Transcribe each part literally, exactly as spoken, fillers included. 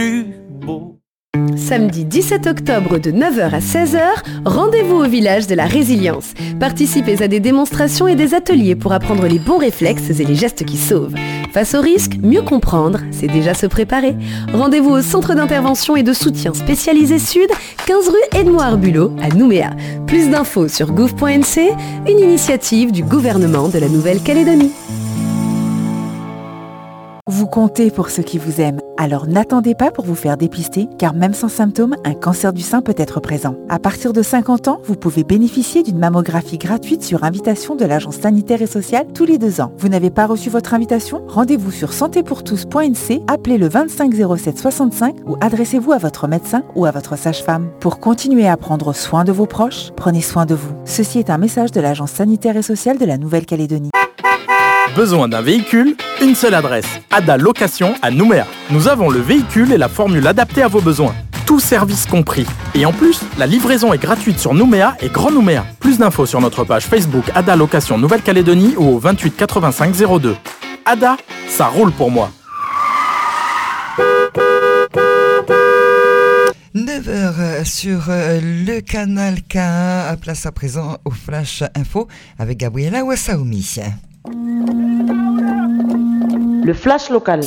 Samedi dix-sept octobre de neuf heures à seize heures, rendez-vous au village de la Résilience. Participez à des démonstrations et des ateliers pour apprendre les bons réflexes et les gestes qui sauvent. Face au risque, mieux comprendre, c'est déjà se préparer. Rendez-vous au centre d'intervention et de soutien spécialisé Sud, quinze rue Edmond Bulot à Nouméa. Plus d'infos sur gouv point n c, une initiative du gouvernement de la Nouvelle-Calédonie. Vous comptez pour ceux qui vous aiment, alors n'attendez pas pour vous faire dépister, car même sans symptômes, un cancer du sein peut être présent. À partir de cinquante ans, vous pouvez bénéficier d'une mammographie gratuite sur invitation de l'Agence sanitaire et sociale tous les deux ans. Vous n'avez pas reçu votre invitation? Rendez-vous sur santé pour tous point n c, appelez le vingt-cinq zéro sept soixante-cinq ou adressez-vous à votre médecin ou à votre sage-femme. Pour continuer à prendre soin de vos proches, prenez soin de vous. Ceci est un message de l'Agence sanitaire et sociale de la Nouvelle-Calédonie. Besoin d'un véhicule? Une seule adresse, Ada Location à Nouméa. Nous avons le véhicule et la formule adaptée à vos besoins. Tout service compris. Et en plus, la livraison est gratuite sur Nouméa et Grand Nouméa. Plus d'infos sur notre page Facebook Ada Location Nouvelle-Calédonie ou au vingt-huit quatre-vingt-cinq zéro deux. Ada, ça roule pour moi. neuf heures sur le canal K un. Place à présent au Flash Info avec Gabriela Wassaoumi. Le Flash local.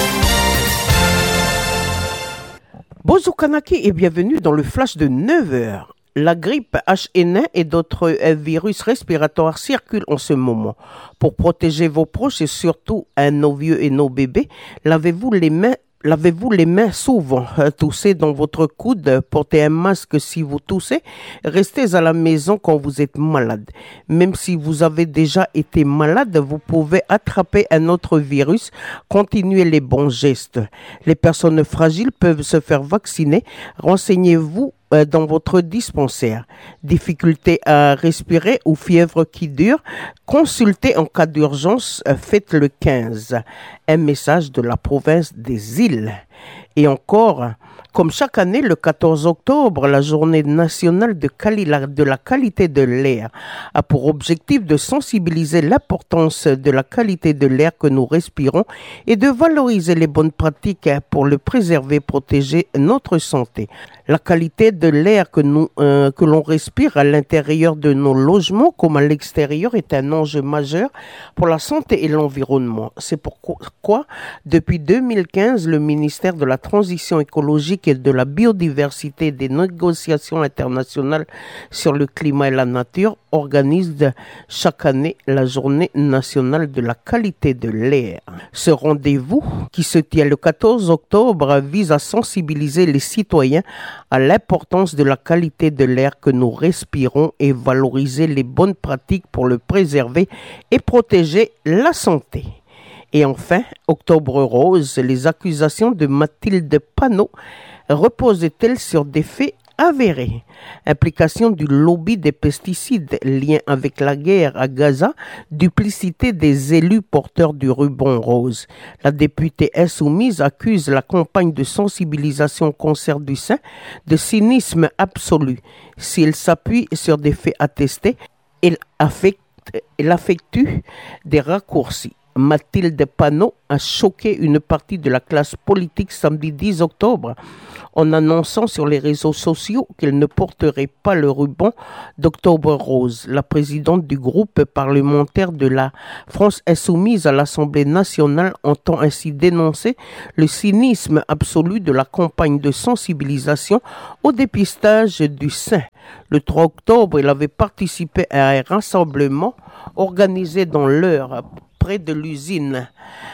Bonjour Kanaki et bienvenue dans le Flash de neuf heures. La grippe H un N un et d'autres virus respiratoires circulent en ce moment. Pour protéger vos proches et surtout nos vieux et nos bébés, lavez-vous les mains Lavez-vous les mains souvent, toussez dans votre coude, portez un masque si vous toussez, restez à la maison quand vous êtes malade. Même si vous avez déjà été malade, vous pouvez attraper un autre virus, continuez les bons gestes. Les personnes fragiles peuvent se faire vacciner, renseignez-vous dans votre dispensaire. Difficulté à respirer ou fièvre qui dure, consultez en cas d'urgence, faites le quinze. Un message de la province des îles. Et encore, comme chaque année, le quatorze octobre, la journée nationale de, quali- de la qualité de l'air a pour objectif de sensibiliser l'importance de la qualité de l'air que nous respirons et de valoriser les bonnes pratiques pour le préserver, protéger notre santé. La qualité de l'air que, nous, euh, que l'on respire à l'intérieur de nos logements comme à l'extérieur est un enjeu majeur pour la santé et l'environnement. C'est pourquoi, depuis deux mille quinze, le ministère de la Transition écologique et de la biodiversité des négociations internationales sur le climat et la nature organise chaque année la journée nationale de la qualité de l'air. Ce rendez-vous, qui se tient le quatorze octobre, vise à sensibiliser les citoyens à l'importance de la qualité de l'air que nous respirons et valoriser les bonnes pratiques pour le préserver et protéger la santé. Et enfin, Octobre Rose, les accusations de Mathilde Panot reposent-elles sur des faits avérés? Implication du lobby des pesticides, lien avec la guerre à Gaza, duplicité des élus porteurs du ruban rose. La députée insoumise accuse la campagne de sensibilisation au cancer du sein de cynisme absolu. Si elle s'appuie sur des faits attestés, elle affecte, elle affectue des raccourcis. Mathilde Panot a choqué une partie de la classe politique samedi dix octobre en annonçant sur les réseaux sociaux qu'elle ne porterait pas le ruban d'Octobre Rose. La présidente du groupe parlementaire de la France Insoumise à l'Assemblée nationale entend ainsi dénoncer le cynisme absolu de la campagne de sensibilisation au dépistage du sein. Le trois octobre, elle avait participé à un rassemblement organisé dans l'Eure près de l'usine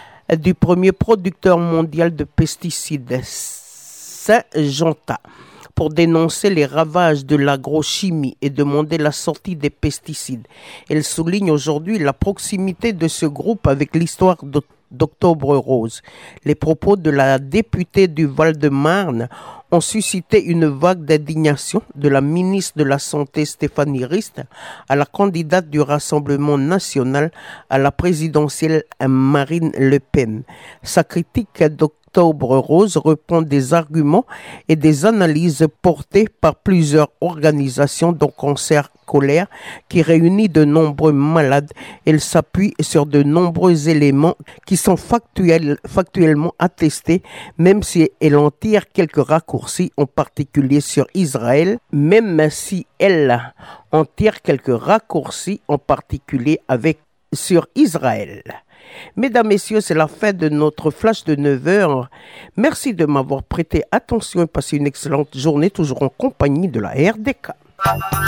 du premier producteur mondial de pesticides, Saint-Jeantat, pour dénoncer les ravages de l'agrochimie et demander la sortie des pesticides. Elle souligne aujourd'hui la proximité de ce groupe avec l'histoire d'Octobre Rose. Les propos de la députée du Val-de-Marne ont suscité une vague d'indignation de la ministre de la Santé Stéphanie Rist à la candidate du Rassemblement national à la présidentielle Marine Le Pen. Sa critique Octobre Rose reprend des arguments et des analyses portées par plusieurs organisations dont Cancer Scolaire qui réunit de nombreux malades. Elle s'appuie sur de nombreux éléments qui sont factuels, factuellement attestés, même si elle en tire quelques raccourcis, en particulier sur Israël, même si elle en tire quelques raccourcis, en particulier avec sur Israël. Mesdames, Messieurs, c'est la fin de notre flash de neuf heures. Merci de m'avoir prêté attention et passez une excellente journée, toujours en compagnie de la R D K.